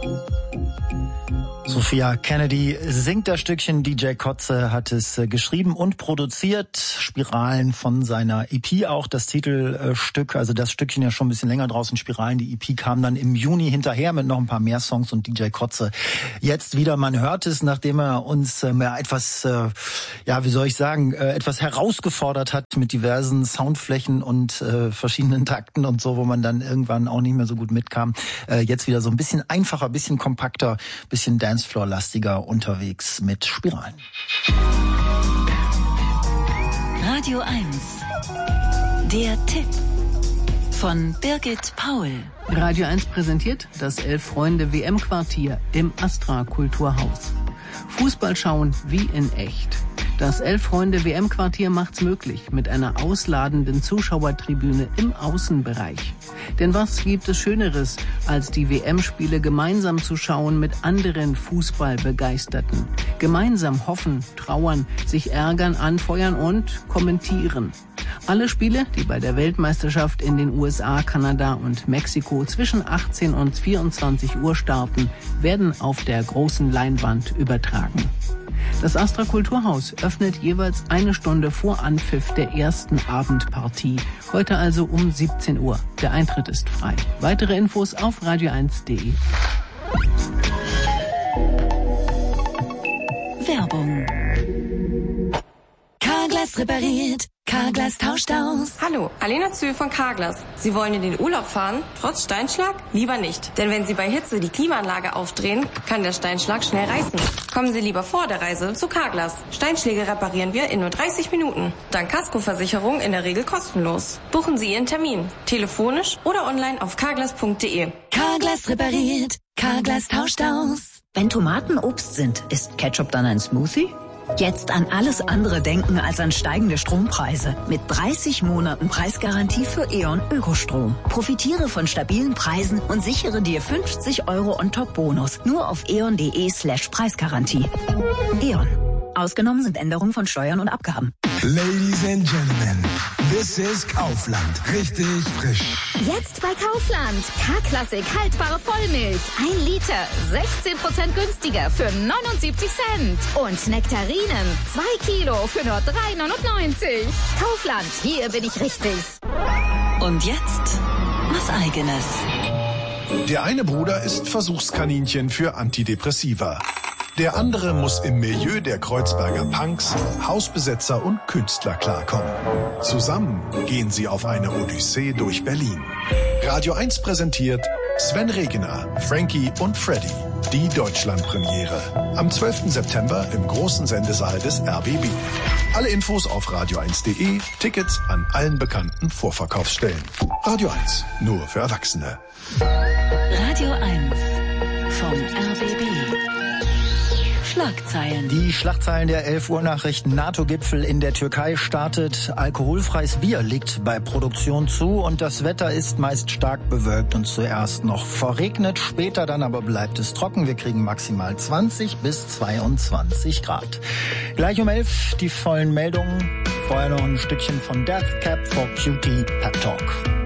Sophia Kennedy singt das Stückchen, DJ Kotze hat es geschrieben und produziert. Spiralen von seiner EP auch, das Titelstück, also das Stückchen ja schon ein bisschen länger draußen, Spiralen. Die EP kam dann im Juni hinterher mit noch ein paar mehr Songs und DJ Kotze jetzt wieder, man hört es, nachdem er uns etwas, etwas herausgefordert hat mit diversen Soundflächen und verschiedenen Takten und so, wo man dann irgendwann auch nicht mehr so gut mitkam. Jetzt wieder so ein bisschen einfacher, bisschen kompakter, bisschen Dancefloor-lastiger unterwegs mit Spiralen. Radio 1. Der Tipp von Birgit Paul. Radio 1 präsentiert das 11-Freunde-WM-Quartier im Astra Kulturhaus. Fußball schauen wie in echt. Das 11-Freunde-WM-Quartier macht's möglich mit einer ausladenden Zuschauertribüne im Außenbereich. Denn was gibt es Schöneres, als die WM-Spiele gemeinsam zu schauen mit anderen Fußballbegeisterten? Gemeinsam hoffen, trauern, sich ärgern, anfeuern und kommentieren. Alle Spiele, die bei der Weltmeisterschaft in den USA, Kanada und Mexiko zwischen 18 und 24 Uhr starten, werden auf der großen Leinwand übertragen. Das Astra Kulturhaus öffnet jeweils eine Stunde vor Anpfiff der ersten Abendpartie. Heute also um 17 Uhr. Der Eintritt ist frei. Weitere Infos auf radio1.de. Werbung. Carglass repariert. Carglass tauscht aus. Hallo, Alena Zühl von Carglass. Sie wollen in den Urlaub fahren, trotz Steinschlag? Lieber nicht. Denn wenn Sie bei Hitze die Klimaanlage aufdrehen, kann der Steinschlag schnell reißen. Kommen Sie lieber vor der Reise zu Carglass. Steinschläge reparieren wir in nur 30 Minuten. Dank Kaskoversicherung in der Regel kostenlos. Buchen Sie Ihren Termin. Telefonisch oder online auf carglass.de. Carglass repariert. Carglass tauscht aus. Wenn Tomaten Obst sind, ist Ketchup dann ein Smoothie? Jetzt an alles andere denken als an steigende Strompreise. Mit 30 Monaten Preisgarantie für E.ON Ökostrom. Profitiere von stabilen Preisen und sichere dir 50 € On-Top-Bonus. Nur auf eon.de/Preisgarantie. E.ON. Ausgenommen sind Änderungen von Steuern und Abgaben. Ladies and Gentlemen, this is Kaufland. Richtig frisch. Jetzt bei Kaufland. K-Klassik haltbare Vollmilch. 1 Liter, 16% günstiger für 79 Cent. Und Nektarinen, 2 Kilo für nur 3,99. Kaufland, hier bin ich richtig. Und jetzt was Eigenes. Der eine Bruder ist Versuchskaninchen für Antidepressiva. Der andere muss im Milieu der Kreuzberger Punks, Hausbesetzer und Künstler klarkommen. Zusammen gehen sie auf eine Odyssee durch Berlin. Radio 1 präsentiert Sven Regener, Frankie und Freddy. Die Deutschlandpremiere. Am 12. September im großen Sendesaal des RBB. Alle Infos auf radio1.de, Tickets an allen bekannten Vorverkaufsstellen. Radio 1, nur für Erwachsene. Radio 1 vom RBB. Schlagzeilen. Die Schlagzeilen der 11 Uhr Nachrichten. NATO-Gipfel in der Türkei startet. Alkoholfreies Bier liegt bei Produktion zu und das Wetter ist meist stark bewölkt und zuerst noch verregnet. Später dann aber bleibt es trocken. Wir kriegen maximal 20 bis 22 Grad. Gleich um 11 die vollen Meldungen. Vorher noch ein Stückchen von Death Cab for Cutie Pep Talk.